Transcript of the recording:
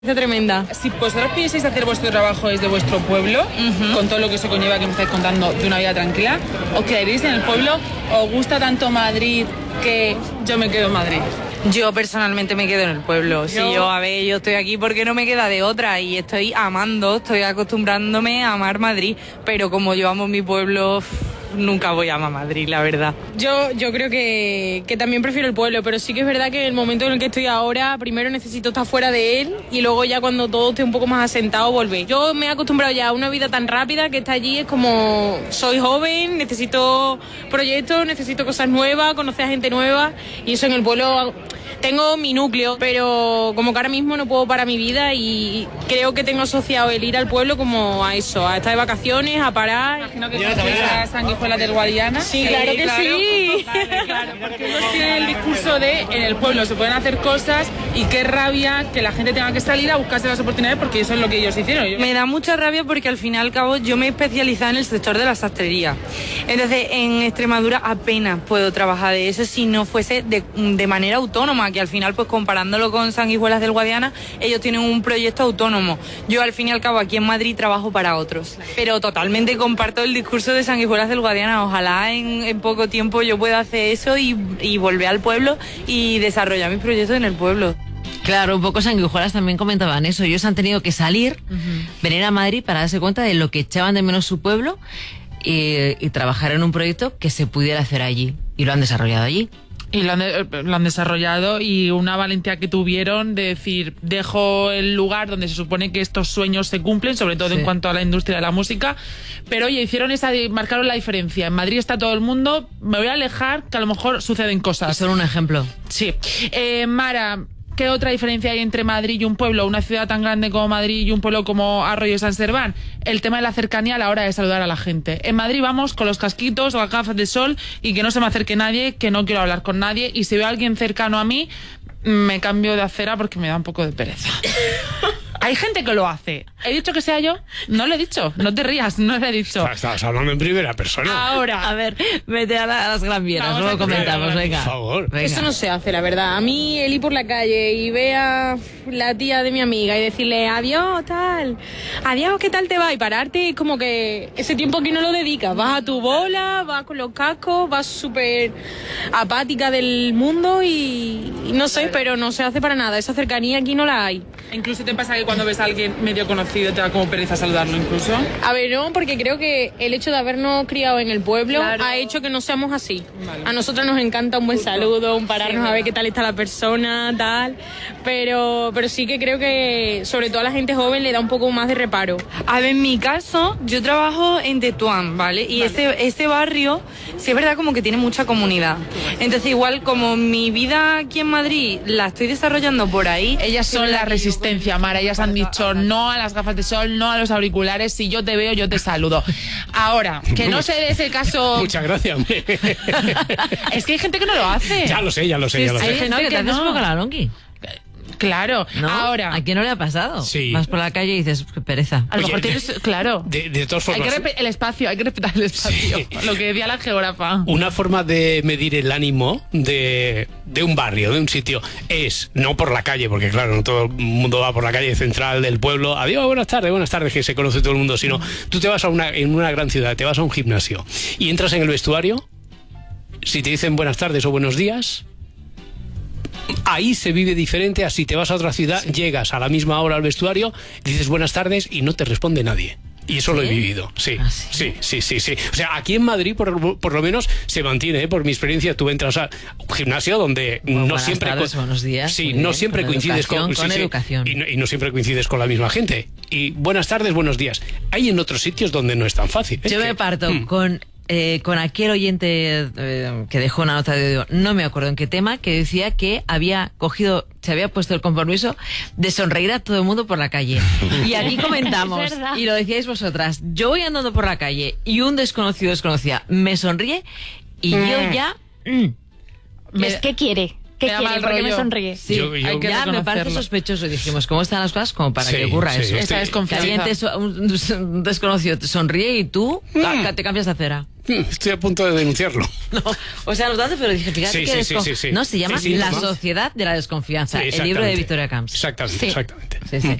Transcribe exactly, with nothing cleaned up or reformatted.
Tremenda. Si vosotros piensáis hacer vuestro trabajo desde vuestro pueblo, uh-huh. con todo lo que eso conlleva que me estáis contando de una vida tranquila, ¿os quedaréis en el pueblo? ¿Os gusta tanto Madrid que yo me quedo en Madrid? Yo personalmente me quedo en el pueblo. Si yo... yo, a ver, yo estoy aquí porque no me queda de otra y estoy amando, estoy acostumbrándome a amar Madrid, pero como yo amo mi pueblo, nunca voy a amar Madrid, la verdad. Yo, yo creo que, que también prefiero el pueblo, pero sí que es verdad que en el momento en el que estoy ahora, primero necesito estar fuera de él y luego ya cuando todo esté un poco más asentado, volver. Yo me he acostumbrado ya a una vida tan rápida que está allí, es como, soy joven, necesito proyectos, necesito cosas nuevas, conocer a gente nueva, y eso en el pueblo... Tengo mi núcleo, pero como que ahora mismo no puedo parar mi vida y creo que tengo asociado el ir al pueblo como a eso, a estar de vacaciones, a parar. Imagino que conoces a Sanguijuelas del Guadiana. Sí, claro que claro, sí. Vale, claro, porque ellos tienen el discurso de en el pueblo se pueden hacer cosas y qué rabia que la gente tenga que salir a buscarse las oportunidades porque eso es lo que ellos hicieron. Yo... Me da mucha rabia porque al fin y al cabo yo me he especializado en el sector de la sastrería. Entonces en Extremadura apenas puedo trabajar de eso si no fuese de, de manera autónoma, que al final pues comparándolo con Sanguijuelas del Guadiana, ellos tienen un proyecto autónomo. Yo al fin y al cabo aquí en Madrid trabajo para otros, pero totalmente comparto el discurso de Sanguijuelas del Guadiana. Ojalá en, en poco tiempo yo pueda hacer eso y, y volver al pueblo y desarrollar mis proyectos en el pueblo. Claro, un poco Sanguijuelas también comentaban eso. Ellos han tenido que salir, uh-huh. venir a Madrid para darse cuenta de lo que echaban de menos su pueblo y, y trabajar en un proyecto que se pudiera hacer allí. Y lo han desarrollado allí. Y lo han, lo han desarrollado y una valentía que tuvieron de decir, dejo el lugar donde se supone que estos sueños se cumplen, sobre todo sí. en cuanto a la industria de la música, pero oye, hicieron esa, marcaron la diferencia. En Madrid está todo el mundo, me voy a alejar, que a lo mejor suceden cosas. Y solo un ejemplo. Sí. Eh, Mara, ¿qué otra diferencia hay entre Madrid y un pueblo, una ciudad tan grande como Madrid y un pueblo como Arroyo de San Serván? El tema de la cercanía a la hora de saludar a la gente. En Madrid vamos con los casquitos o las gafas de sol y que no se me acerque nadie, que no quiero hablar con nadie, y si veo a alguien cercano a mí, me cambio de acera porque me da un poco de pereza. Hay gente que lo hace. ¿He dicho que sea yo? No lo he dicho. No te rías, no lo he dicho. Estabas hablando en primera persona. Ahora. A ver, vete a, la, a las Gran Vieras, luego comentamos, venga. Por favor. Venga. Eso no se hace, la verdad. A mí el ir por la calle y ver a la tía de mi amiga y decirle adiós, tal, adiós, ¿qué tal te va? Y pararte, es como que ese tiempo aquí no lo dedicas. Vas a tu bola, vas con los cascos, vas súper apática del mundo y, y no sé, pero no se hace para nada. Esa cercanía aquí no la hay. Incluso te pasa que cuando ves a alguien medio conocido te da como pereza saludarlo incluso. A ver, no, porque creo que el hecho de habernos criado en el pueblo claro. ha hecho que no seamos así. Vale. A nosotros nos encanta un buen saludo, un pararnos sí, a ver qué tal está la persona, tal. Pero, pero sí que creo que sobre todo a la gente joven le da un poco más de reparo. A ver, en mi caso, yo trabajo en Tetuán, ¿vale? Y vale. ese, ese barrio, sí es verdad como que tiene mucha comunidad. Entonces igual como mi vida aquí en Madrid la estoy desarrollando por ahí. Ellas son la resistencia. Mara, ellas han dicho no a las gafas de sol, no a los auriculares, si yo te veo, yo te saludo. Ahora, que no se dé ese caso... Muchas gracias, hombre. Es que hay gente que no lo hace. Ya lo sé, ya lo sé, ya lo sé. Hay gente que te haces un poco la longi. Claro, ¿no? Ahora. ¿A quién no le ha pasado? Sí. Vas por la calle y dices, qué pereza. A lo Oye, mejor tienes, de, claro. De, de todas formas. Hay que respetar el espacio, hay que respetar el espacio. Sí. Lo que decía la geógrafa. Una forma de medir el ánimo de, de un barrio, de un sitio, es no por la calle, porque claro, no todo el mundo va por la calle central del pueblo. Adiós, buenas tardes, buenas tardes, que se conoce todo el mundo, sino tú te vas a una, en una gran ciudad, te vas a un gimnasio y entras en el vestuario, si te dicen buenas tardes o buenos días, ahí se vive diferente a si te vas a otra ciudad, sí. llegas a la misma hora al vestuario, dices buenas tardes y no te responde nadie. Y eso ¿sí? lo he vivido, sí, ¿Ah, sí? sí, sí, sí, sí. O sea, aquí en Madrid, por, por lo menos, se mantiene, ¿eh? Por mi experiencia, tú entras a un gimnasio donde bueno, no siempre... Tardes, buenos días. Sí, no bien, siempre con coincides con... con sí, educación. Sí, y, no, y no siempre coincides con la misma gente. Y buenas tardes, buenos días. Hay en otros sitios donde no es tan fácil. ¿eh? Yo que, me parto mm. con... Eh, con aquel oyente eh, que dejó una nota de no me acuerdo en qué tema, que decía que había cogido, se había puesto el compromiso de sonreír a todo el mundo por la calle. Y aquí comentamos, y lo decíais vosotras, yo voy andando por la calle y un desconocido desconocida me sonríe y mm. yo ya... Mm, me, es que quiere. ¿Qué quiere? ¿Por qué me sonríe? Sí, yo, yo, hay que ya me parece sospechoso. Dijimos, ¿cómo están las cosas? Como para sí, que ocurra sí, eso. Esta desconfianza. Que alguien te, un desconocido te sonríe y tú mm. te cambias de acera. Estoy a punto de denunciarlo. No, o sea, los datos, pero dije, fíjate Sí, que sí, descon- sí, sí, sí. No, se llama Sí, sí, La ¿no? Sociedad de la Desconfianza, Sí, el libro de exactamente. Victoria Camps. Exactamente, Sí. exactamente. Sí, sí.